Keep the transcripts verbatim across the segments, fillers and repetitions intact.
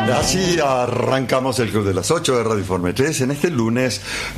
Así arrancamos el Club de las ocho de Radio Informe tres en este lunes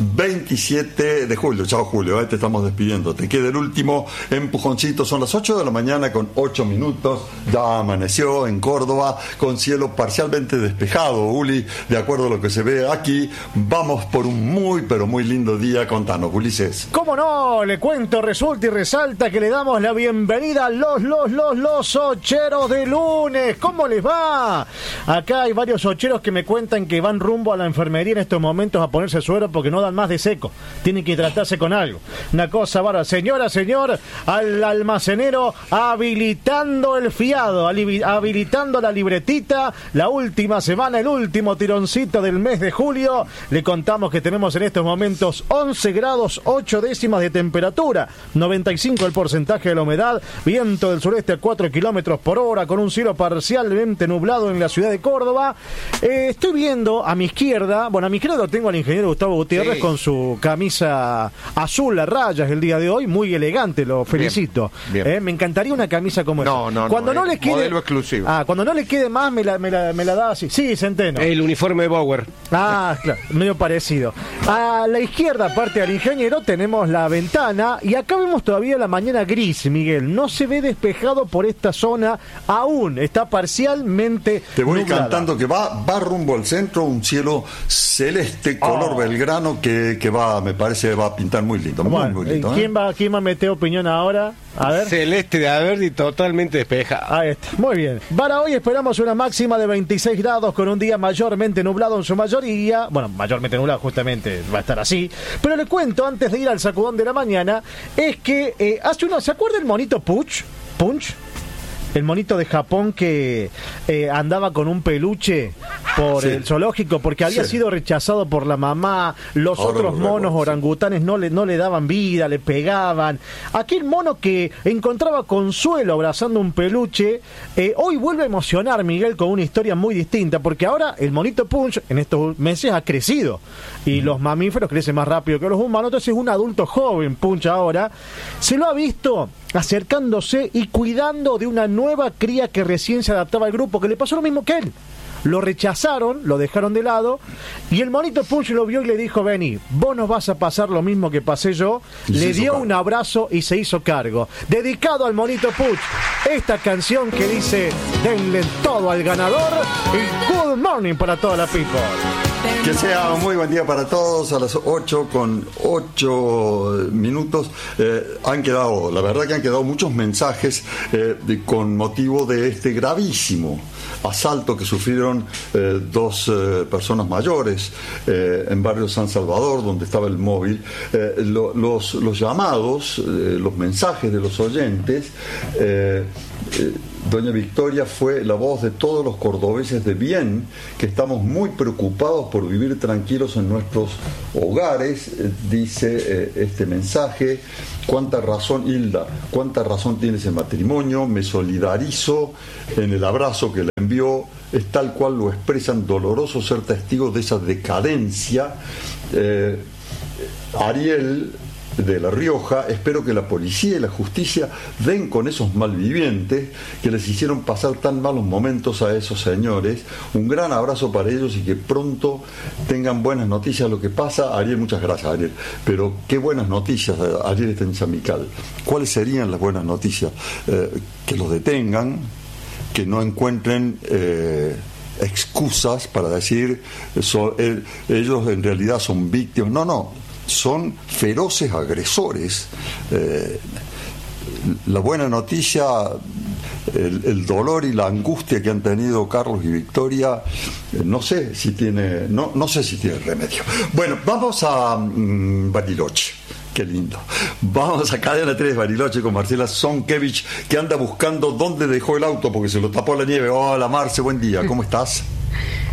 veintisiete de julio. Chao Julio, eh, te estamos despidiendo. Te queda el último empujoncito. Son las ocho de la mañana con ocho minutos. Ya amaneció en Córdoba con cielo parcialmente despejado, Uli, de acuerdo a lo que se ve aquí. Vamos por un muy, pero muy lindo día. Contanos, Ulises. ¿Cómo no? Le cuento, resulta y resalta que le damos la bienvenida a los, los, los, los ocheros de lunes. ¿Cómo les va? Acá hay varios ocheros que me cuentan que van rumbo a la enfermería en estos momentos a ponerse suero porque no dan más de seco. Tienen que tratarse con algo. Una cosa bárbara. Señora, señor, al almacenero habilitando el fiado, habilitando la libretita. La última semana, el último tironcito del mes de julio. Le contamos que tenemos en estos momentos once grados, ocho décimas de temperatura, noventa y cinco el porcentaje de la humedad, viento del sureste a cuatro kilómetros por hora, con un cielo parcialmente nublado en la ciudad de Córdoba. Eh, estoy viendo a mi izquierda, bueno, a mi izquierda lo tengo al ingeniero Gustavo Gutiérrez, sí, con su camisa azul a rayas el día de hoy, muy elegante, lo felicito. Bien, bien. Eh, me encantaría una camisa como esa. No, no, cuando no, no le quede, modelo exclusivo. Ah, cuando no le quede más, me la, me la, me la da así. Sí, Centeno. El uniforme de Bauer. Ah, claro, medio parecido. A la izquierda, aparte del ingeniero, tenemos la ventana y acá vemos todavía la mañana gris, Miguel. No se ve despejado por esta zona aún, está parcialmente Te voy nublada. Cantando que va, va rumbo al centro, un cielo celeste, color oh. Belgrano, que, que va, me parece, va a pintar muy lindo, bueno, muy, muy lindo. ¿Quién, ¿eh? va, ¿Quién va a meter opinión ahora? A ver. Celeste de verde y totalmente despejado. Ahí está, muy bien. Para hoy esperamos una máxima de veintiséis grados con un día mayormente nublado en su mayoría. Bueno, mayormente nublado justamente va a estar así. Pero le cuento, antes de ir al sacudón de la mañana, es que eh, hace uno, ¿se acuerda el monito Punch? Punch. El monito de Japón que eh, andaba con un peluche por sí. el zoológico porque había sí. sido rechazado por la mamá. Los Ahora otros monos luego, orangutanes sí. no, le, no le daban vida, le pegaban. Aquel mono que encontraba consuelo abrazando un peluche, eh, hoy vuelve a emocionar, Miguel, con una historia muy distinta, porque ahora el monito Punch en estos meses ha crecido y mm. los mamíferos crecen más rápido que los humanos. Entonces es un adulto joven, Punch ahora. Se lo ha visto acercándose y cuidando de una nueva cría que recién se adaptaba al grupo, que le pasó lo mismo que él. Lo rechazaron, lo dejaron de lado y el monito Punch lo vio y le dijo: vení, vos nos vas a pasar lo mismo que pasé yo. Y le dio cargo. Un abrazo y se hizo cargo. Dedicado al monito Punch, esta canción que dice: denle todo al ganador y good morning para toda la people. Que sea un muy buen día para todos. A las ocho con ocho minutos eh, han quedado, la verdad que han quedado muchos mensajes eh, de, con motivo de este gravísimo asalto que sufrieron eh, dos eh, personas mayores eh, en barrio San Salvador, donde estaba el móvil. Eh, lo, los, los llamados, eh, los mensajes de los oyentes, eh, eh, doña Victoria fue la voz de todos los cordobeses de bien, que estamos muy preocupados por vivir tranquilos en nuestros hogares, eh, dice eh, este mensaje. Cuánta razón, Hilda, cuánta razón tiene ese matrimonio. Me solidarizo en el abrazo que le envió. Es tal cual lo expresan, doloroso ser testigos de esa decadencia. Eh, Ariel de La Rioja: espero que la policía y la justicia den con esos malvivientes que les hicieron pasar tan malos momentos a esos señores. Un gran abrazo para ellos y que pronto tengan buenas noticias. Lo que pasa, Ariel, muchas gracias, Ariel, pero qué buenas noticias. Ariel está en Chamical. ¿Cuáles serían las buenas noticias? Eh, que los detengan, que no encuentren eh, excusas para decir so, eh, ellos en realidad son víctimas. No, no, son feroces agresores. Eh, la buena noticia, el, el dolor y la angustia que han tenido Carlos y Victoria, eh, no sé si tiene, no, no sé si tiene remedio. Bueno, vamos a mmm, Bariloche. Qué lindo. Vamos a Cadena tres Bariloche con Marcela Sonkevich, que anda buscando dónde dejó el auto porque se lo tapó la nieve. Hola Marce, buen día, ¿cómo estás?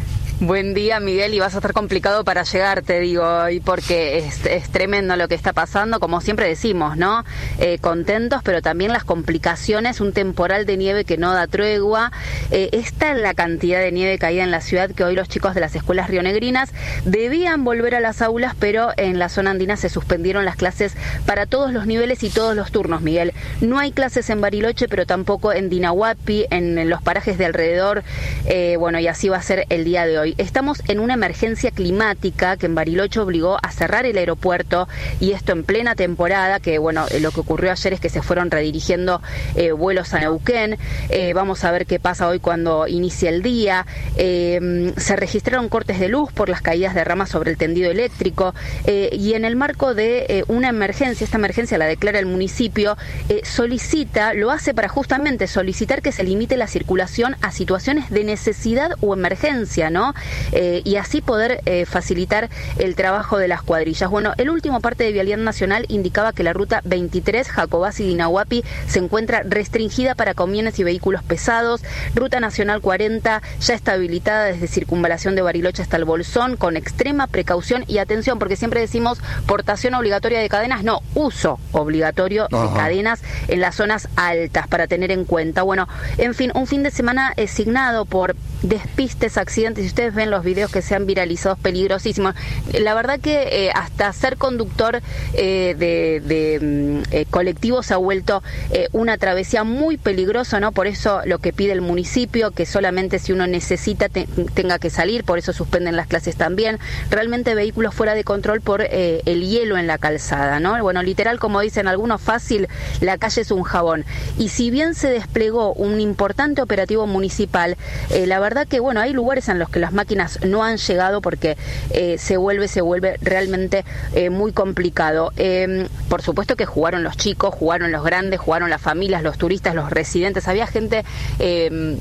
Buen día, Miguel, y vas a estar complicado para llegar, te digo, y porque es, es tremendo lo que está pasando, como siempre decimos, ¿no? Eh, contentos, pero también las complicaciones, un temporal de nieve que no da tregua. Eh, esta es la cantidad de nieve caída en la ciudad que hoy los chicos de las escuelas rionegrinas debían volver a las aulas, pero en la zona andina se suspendieron las clases para todos los niveles y todos los turnos, Miguel. No hay clases en Bariloche, pero tampoco en Dinahuapi, en, en los parajes de alrededor, eh, bueno, y así va a ser el día de hoy. Estamos en una emergencia climática que en Bariloche obligó a cerrar el aeropuerto, y esto en plena temporada, que bueno, lo que ocurrió ayer es que se fueron redirigiendo eh, vuelos a Neuquén. Eh, vamos a ver qué pasa hoy cuando inicie el día. Eh, se registraron cortes de luz por las caídas de ramas sobre el tendido eléctrico, eh, y en el marco de eh, una emergencia, esta emergencia la declara el municipio, eh, solicita, lo hace para justamente solicitar que se limite la circulación a situaciones de necesidad o emergencia, ¿no? Eh, y así poder eh, facilitar el trabajo de las cuadrillas. Bueno, el último parte de Vialidad Nacional indicaba que la ruta veintitrés, Jacobasi y Dinahuapi, se encuentra restringida para camiones y vehículos pesados. Ruta Nacional cuarenta ya está habilitada desde Circunvalación de Bariloche hasta el Bolsón, con extrema precaución y atención, porque siempre decimos portación obligatoria de cadenas, no, uso obligatorio de Ajá. cadenas en las zonas altas, para tener en cuenta. Bueno, en fin, un fin de semana eh, signado por despistes, accidentes. Si ustedes ven los videos que se han viralizado, peligrosísimos. La verdad que eh, hasta ser conductor eh, de, de eh, colectivo se ha vuelto eh, una travesía muy peligrosa, ¿no? Por eso lo que pide el municipio, que solamente si uno necesita te, tenga que salir, por eso suspenden las clases también. Realmente vehículos fuera de control por eh, el hielo en la calzada, ¿no? Bueno, literal, como dicen algunos, fácil, la calle es un jabón. Y si bien se desplegó un importante operativo municipal, eh, la verdad que, bueno, hay lugares en los que las máquinas no han llegado porque eh, se vuelve, se vuelve realmente eh, muy complicado. Eh, por supuesto que jugaron los chicos, jugaron los grandes, jugaron las familias, los turistas, los residentes. Había gente eh,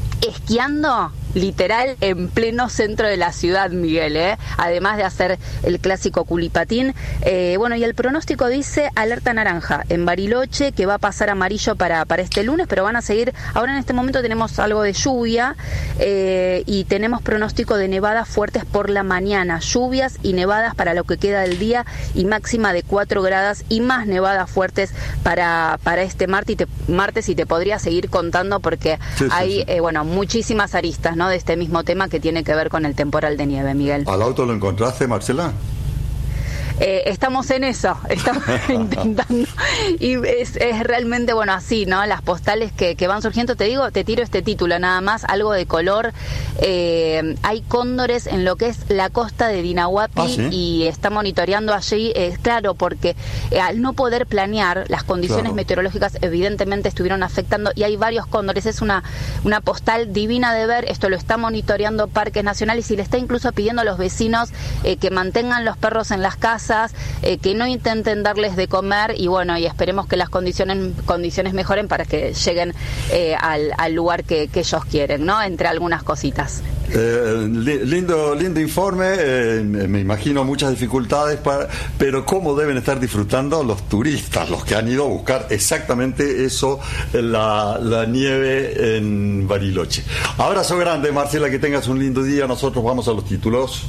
esquiando literal en pleno centro de la ciudad, Miguel, ¿eh? Además de hacer el clásico culipatín. Eh, bueno, y el pronóstico dice alerta naranja en Bariloche, que va a pasar amarillo para, para este lunes, pero van a seguir. Ahora en este momento tenemos algo de lluvia eh, y tenemos pronóstico de nevadas fuertes por la mañana, lluvias y nevadas para lo que queda del día, y máxima de cuatro grados y más nevadas fuertes para, para este martes y, te, martes y te podría seguir contando porque sí, sí, hay sí. Eh, bueno, muchísimas aristas, ¿no? De este mismo tema que tiene que ver con el temporal de nieve, Miguel. ¿Al auto lo encontraste, Marcela? Eh, estamos en eso, estamos intentando, y es, es realmente, bueno, así, ¿no? Las postales que, que van surgiendo, te digo, te tiro este título nada más, algo de color. Eh, hay cóndores en lo que es la costa de Dinahuapi. ¿Ah, sí? Y está monitoreando allí, eh, claro, porque eh, al no poder planear, las condiciones claro. meteorológicas evidentemente estuvieron afectando, y hay varios cóndores. Es una, una postal divina de ver, esto lo está monitoreando Parques Nacionales, y le está incluso pidiendo a los vecinos eh, que mantengan los perros en las casas, Eh, que no intenten darles de comer, y bueno, y esperemos que las condiciones condiciones mejoren para que lleguen eh, al, al lugar que, que ellos quieren, ¿no? Entre algunas cositas. Eh, lindo lindo informe, eh, me imagino muchas dificultades, para, pero cómo deben estar disfrutando los turistas, los que han ido a buscar exactamente eso, la, la nieve en Bariloche. Abrazo grande, Marcela, que tengas un lindo día. Nosotros vamos a los títulos.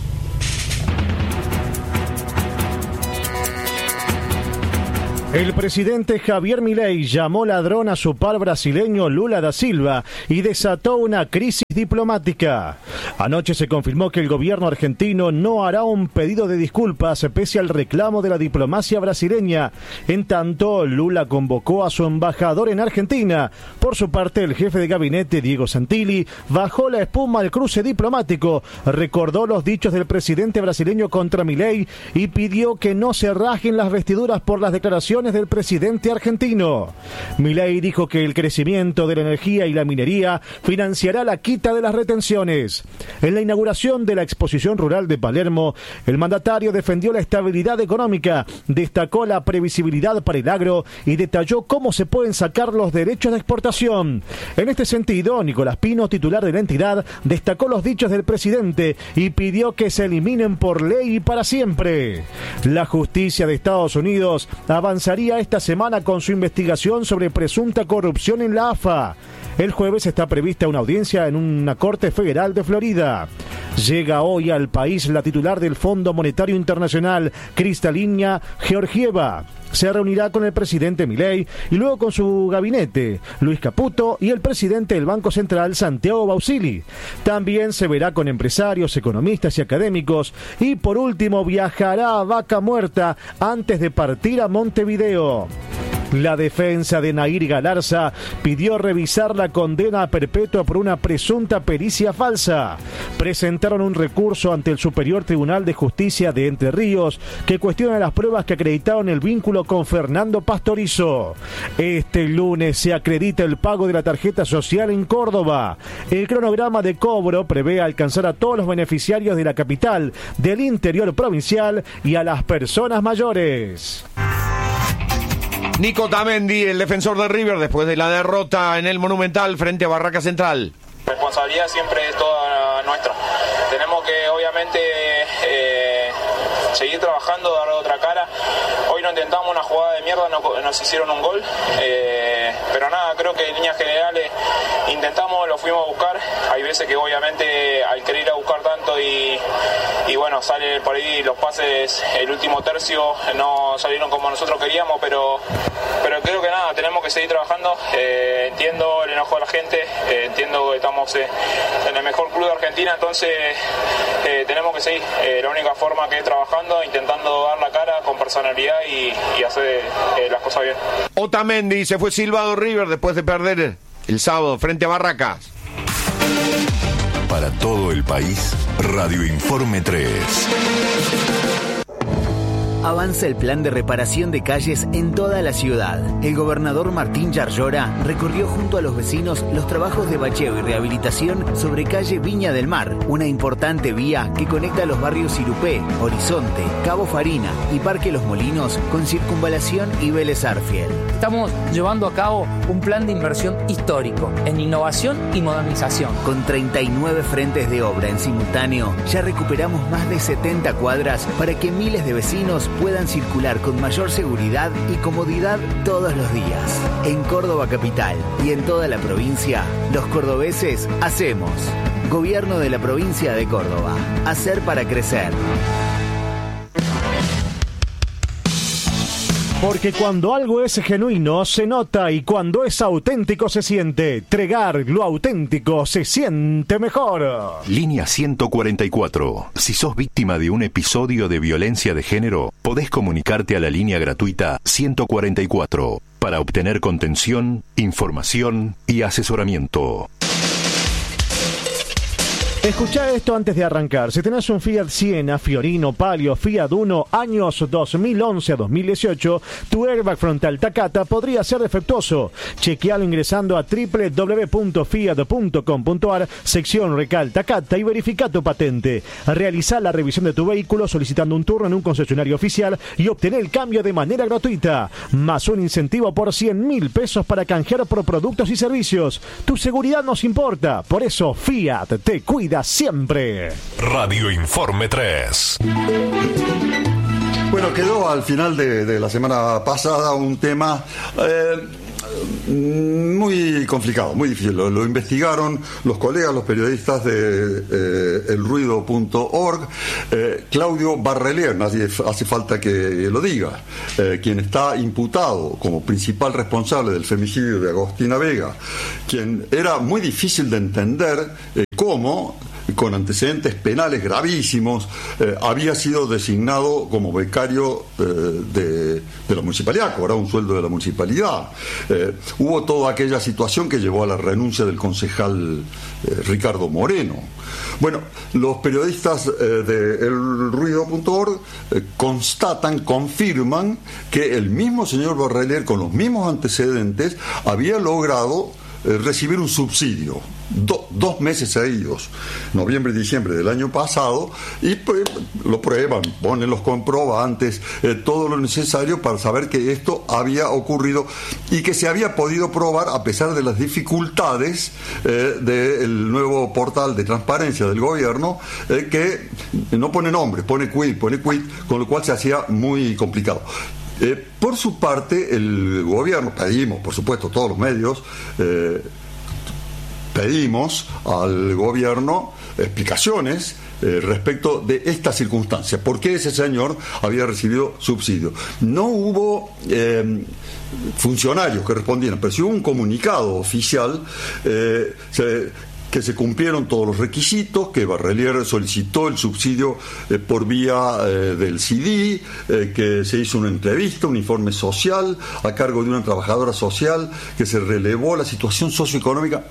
El presidente Javier Milei llamó ladrón a su par brasileño Lula da Silva y desató una crisis diplomática. Anoche se confirmó que el gobierno argentino no hará un pedido de disculpas pese al reclamo de la diplomacia brasileña. En tanto, Lula convocó a su embajador en Argentina. Por su parte, el jefe de gabinete, Diego Santilli, bajó la espuma al cruce diplomático, recordó los dichos del presidente brasileño contra Milei y pidió que no se rajen las vestiduras por las declaraciones del presidente argentino. Milei dijo que el crecimiento de la energía y la minería financiará la quita de las retenciones. En la inauguración de la exposición rural de Palermo, el mandatario defendió la estabilidad económica, destacó la previsibilidad para el agro y detalló cómo se pueden sacar los derechos de exportación. En este sentido, Nicolás Pino, titular de la entidad, destacó los dichos del presidente y pidió que se eliminen por ley y para siempre. La justicia de Estados Unidos avanza esta semana con su investigación sobre presunta corrupción en la A F A. El jueves está prevista una audiencia en una corte federal de Florida. Llega hoy al país la titular del Fondo Monetario Internacional, Kristalina Georgieva. Se reunirá con el presidente Milei y luego con su gabinete, Luis Caputo, y el presidente del Banco Central, Santiago Bausili. También se verá con empresarios, economistas y académicos. Y por último viajará a Vaca Muerta antes de partir a Montevideo. La defensa de Nair Galarza pidió revisar la condena perpetua por una presunta pericia falsa. Presentaron un recurso ante el Superior Tribunal de Justicia de Entre Ríos que cuestiona las pruebas que acreditaron el vínculo con Fernando Pastorizo. Este lunes se acredita el pago de la tarjeta social en Córdoba. El cronograma de cobro prevé alcanzar a todos los beneficiarios de la capital, del interior provincial y a las personas mayores. Nico Otamendi, el defensor de River, después de la derrota en el Monumental frente a Barraca Central. La responsabilidad siempre es toda nuestra. Tenemos que, obviamente, eh, seguir trabajando, darle otra cara. Hoy no intentamos una jugada de mierda, no, nos hicieron un gol. Eh, pero nada, creo que en líneas generales intentamos, lo fuimos a buscar. Hay veces que, obviamente, al querer ir a buscar tanto y, y bueno, sale por ahí los pases, el último tercio no salieron como nosotros queríamos, pero, pero creo que nada, tenemos que seguir trabajando. Eh, entiendo el enojo de la gente, eh, entiendo que estamos eh, en el mejor club de Argentina, entonces eh, tenemos que seguir. Eh, la única forma que es trabajando, intentando dar la cara con personalidad y, y hacer eh, las cosas bien. Otamendi se fue silbado River después de perder el sábado frente a Barracas. Para todo el país, Radio Informe tres. Avanza el plan de reparación de calles en toda la ciudad. El gobernador Martín Yarlora recorrió junto a los vecinos los trabajos de bacheo y rehabilitación sobre calle Viña del Mar, una importante vía que conecta los barrios Irupé, Horizonte, Cabo Farina y Parque Los Molinos con Circunvalación y Vélez Arfiel. Estamos llevando a cabo un plan de inversión histórico en innovación y modernización. Con treinta y nueve frentes de obra en simultáneo, ya recuperamos más de setenta cuadras para que miles de vecinos puedan circular con mayor seguridad y comodidad todos los días. En Córdoba capital y en toda la provincia, los cordobeses hacemos. Gobierno de la provincia de Córdoba. Hacer para crecer. Porque cuando algo es genuino se nota y cuando es auténtico se siente. Tregar lo auténtico se siente mejor. Línea ciento cuarenta y cuatro. Si sos víctima de un episodio de violencia de género, podés comunicarte a la línea gratuita ciento cuarenta y cuatro para obtener contención, información y asesoramiento. Escuchá esto antes de arrancar. Si tenés un Fiat Siena, Fiorino, Palio, Fiat Uno, años dos mil once a dos mil dieciocho, tu airbag frontal Takata podría ser defectuoso. Chequealo ingresando a doble u doble u doble u punto fiat punto com punto a r, sección Recal Takata, y verifica tu patente. Realizá la revisión de tu vehículo solicitando un turno en un concesionario oficial y obtener el cambio de manera gratuita. Más un incentivo por cien mil pesos para canjear por productos y servicios. Tu seguridad nos importa, por eso Fiat te cuida siempre. Radio Informe tres. Bueno, quedó al final de, de la semana pasada un tema eh, muy complicado, muy difícil. Lo, lo investigaron los colegas, los periodistas de eh, el ruido punto org. Eh, Claudio Barrelier, nadie hace falta que lo diga, eh, quien está imputado como principal responsable del femicidio de Agostina Vega, quien era muy difícil de entender eh, cómo, con antecedentes penales gravísimos, eh, había sido designado como becario eh, de, de la municipalidad, cobraba un sueldo de la municipalidad. Eh, hubo toda aquella situación que llevó a la renuncia del concejal eh, Ricardo Moreno. Bueno, los periodistas eh, de el ruido punto org eh, constatan, confirman que el mismo señor Barrelier, con los mismos antecedentes, había logrado eh, recibir un subsidio. Do, dos meses seguidos, noviembre y diciembre del año pasado, y pues lo prueban, ponen los comprobantes, eh, todo lo necesario para saber que esto había ocurrido y que se había podido probar a pesar de las dificultades eh, del nuevo portal de transparencia del gobierno, eh, que no pone nombre, pone quit, pone quit, con lo cual se hacía muy complicado. Eh, por su parte, el gobierno, pedimos, por supuesto, todos los medios, eh, pedimos al gobierno explicaciones eh, respecto de esta circunstancia. ¿Por qué ese señor había recibido subsidio? No hubo eh, funcionarios que respondieran, pero sí hubo un comunicado oficial eh, se, que se cumplieron todos los requisitos, que Barrelier solicitó el subsidio eh, por vía eh, del C D, eh, que se hizo una entrevista, un informe social a cargo de una trabajadora social, que se relevó la situación socioeconómica.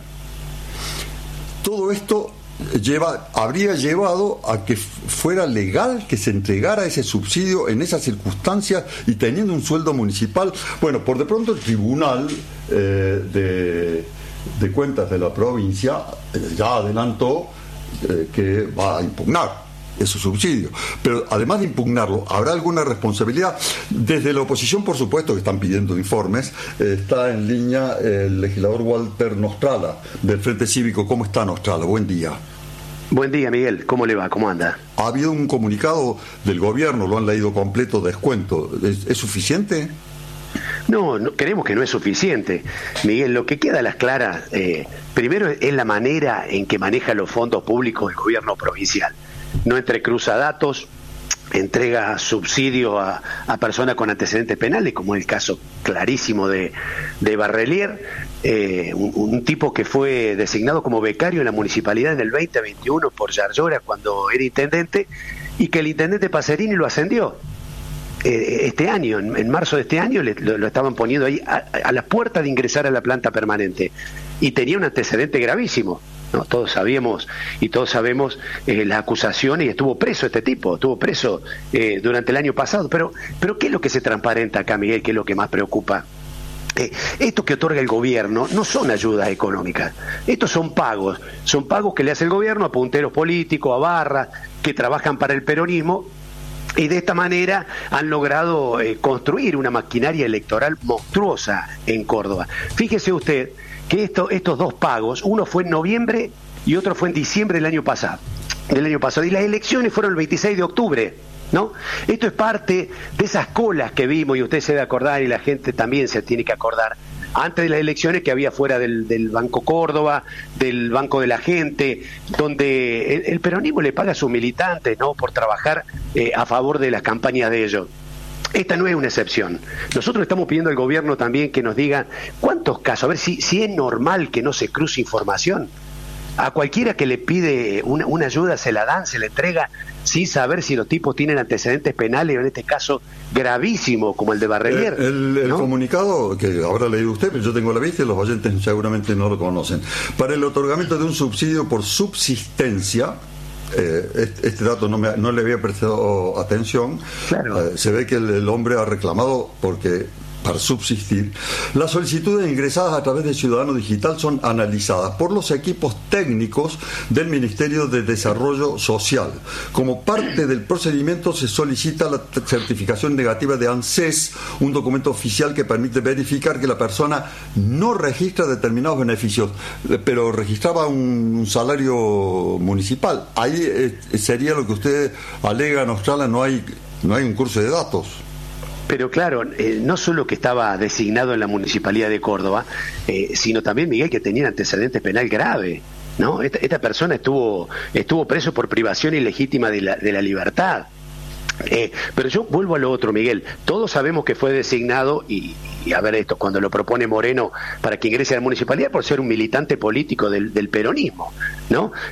Todo esto lleva, habría llevado a que fuera legal que se entregara ese subsidio en esas circunstancias y teniendo un sueldo municipal. Bueno, por de pronto el tribunal eh, de... de cuentas de la provincia eh, ya adelantó eh, que va a impugnar esos subsidios, pero además de impugnarlo, ¿habrá alguna responsabilidad? Desde la oposición, por supuesto, que están pidiendo informes. Eh, está en línea el legislador Walter Nostrala del Frente Cívico. ¿Cómo está, Nostrala? Buen día. Buen día, Miguel. ¿Cómo le va? ¿Cómo anda? Ha habido un comunicado del gobierno, lo han leído completo, descuento. ¿Es, es suficiente? No, no, creemos que no es suficiente. Miguel, lo que queda a las claras, eh, primero es la manera en que maneja los fondos públicos el gobierno provincial. No entrecruza datos, entrega subsidio a, a personas con antecedentes penales, como es el caso clarísimo de, de Barrelier, eh, un, un tipo que fue designado como becario en la municipalidad en el veinte veintiuno por Yarlora cuando era intendente, y que el intendente Pacerini lo ascendió. Este año, en, en marzo de este año, le, lo, lo estaban poniendo ahí a, a la puerta de ingresar a la planta permanente, y tenía un antecedente gravísimo, ¿no? Todos sabíamos y todos sabemos eh, las acusaciones, y estuvo preso este tipo, estuvo preso eh, durante el año pasado. Pero, pero ¿qué es lo que se transparenta acá, Miguel? ¿Qué es lo que más preocupa? Eh, esto que otorga el gobierno no son ayudas económicas, estos son pagos, son pagos que le hace el gobierno a punteros políticos, a barras, que trabajan para el peronismo. Y de esta manera han logrado eh, construir una maquinaria electoral monstruosa en Córdoba. Fíjese usted que esto, estos dos pagos, uno fue en noviembre y otro fue en diciembre del año pasado. Del año pasado. Y las elecciones fueron el veintiséis de octubre, ¿no? Esto es parte de esas colas que vimos, y usted se debe acordar, y la gente también se tiene que acordar, antes de las elecciones que había fuera del, del Banco Córdoba, del Banco de la Gente, donde el, el peronismo le paga a sus militantes, ¿no?, por trabajar eh, a favor de las campañas de ellos. Esta no es una excepción. Nosotros estamos pidiendo al gobierno también que nos diga cuántos casos, a ver si, si es normal que no se cruce información. A cualquiera que le pide una, una ayuda se la dan, se la entrega, sin saber si los tipos tienen antecedentes penales, o en este caso gravísimo, como el de Barrelier. El, el, el ¿no? comunicado, que habrá leído usted, pero yo tengo la vista y los oyentes seguramente no lo conocen. Para el otorgamiento de un subsidio por subsistencia, eh, este, este dato no, me, no le había prestado atención, claro. eh, se ve que el, el hombre ha reclamado porque... para subsistir, las solicitudes ingresadas a través de Ciudadano Digital son analizadas por los equipos técnicos del Ministerio de Desarrollo Social. Como parte del procedimiento se solicita la certificación negativa de ANSES, un documento oficial que permite verificar que la persona no registra determinados beneficios, pero registraba un, un salario municipal. Ahí eh, sería lo que usted alega, Nostrala, no hay, no hay un curso de datos. Pero claro, eh, no solo que estaba designado en la Municipalidad de Córdoba, eh, sino también, Miguel, que tenía antecedentes penal grave, ¿no? Esta, esta persona estuvo estuvo preso por privación ilegítima de la, de la libertad. Eh, pero yo vuelvo a lo otro, Miguel. Todos sabemos que fue designado, y, y a ver esto, cuando lo propone Moreno para que ingrese a la municipalidad, por ser un militante político del, del peronismo, ¿no?